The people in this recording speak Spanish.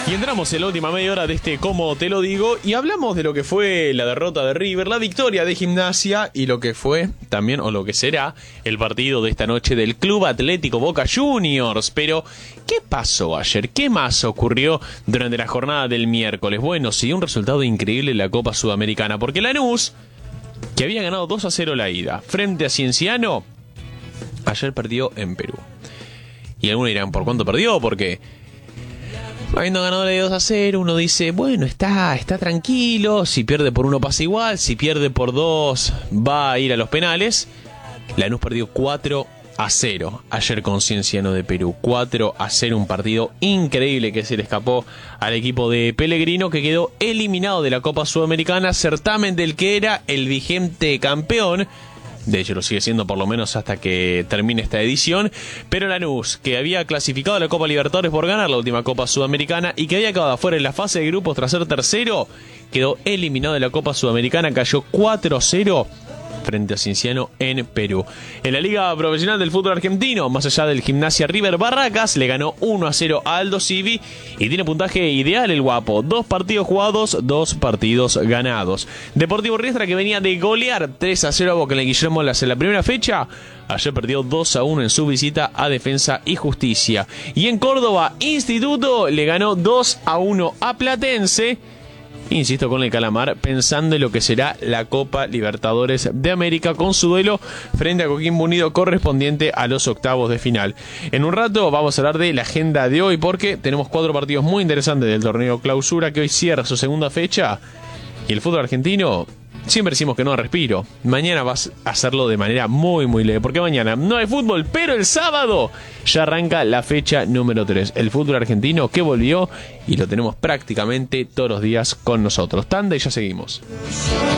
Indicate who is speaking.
Speaker 1: Y entramos en la última media hora de este Cómo Te Lo Digo y hablamos de lo que fue la derrota de River, la victoria de Gimnasia y lo que fue también, o lo que será, el partido de esta noche del Club Atlético Boca Juniors. Pero, ¿qué pasó ayer? ¿Qué más ocurrió durante la jornada del miércoles? Bueno, sí, un resultado increíble en la Copa Sudamericana, porque Lanús, que había ganado 2-0 la ida frente a Cienciano, ayer perdió en Perú. Y algunos dirán, ¿por cuánto perdió? Porque habiendo ganado de 2-0, uno dice, bueno, está tranquilo, si pierde por 1 pasa igual, si pierde por 2 va a ir a los penales. Lanús perdió 4-0 ayer con Cienciano de Perú, 4-0, un partido increíble que se le escapó al equipo de Pellegrino, que quedó eliminado de la Copa Sudamericana, certamen del que era el vigente campeón. De hecho, lo sigue siendo por lo menos hasta que termine esta edición. Pero Lanús, que había clasificado a la Copa Libertadores por ganar la última Copa Sudamericana y que había quedado afuera en la fase de grupos tras ser tercero, quedó eliminado de la Copa Sudamericana, cayó 4-0 frente a Cienciano en Perú. En la Liga Profesional del Fútbol Argentino, más allá del Gimnasia River Barracas, le ganó 1-0 a Aldo Civi y tiene puntaje ideal el Guapo. 2 partidos jugados, 2 partidos ganados. Deportivo Riestra, que venía de golear 3-0 a Boca en el Guillermo Lasso en la primera fecha, ayer perdió 2-1 en su visita a Defensa y Justicia. Y en Córdoba, Instituto le ganó 2-1 a Platense. Insisto con el Calamar, pensando en lo que será la Copa Libertadores de América, con su duelo frente a Coquimbo Unido correspondiente a los octavos de final. En un rato vamos a hablar de la agenda de hoy, porque tenemos 4 partidos muy interesantes del torneo Clausura, que hoy cierra su segunda fecha. Y el fútbol argentino, siempre decimos que no da respiro. Mañana vas a hacerlo de manera muy leve, porque mañana no hay fútbol, pero el sábado ya arranca la fecha número 3. El fútbol argentino que volvió y lo tenemos prácticamente todos los días con nosotros. Tanda y ya seguimos.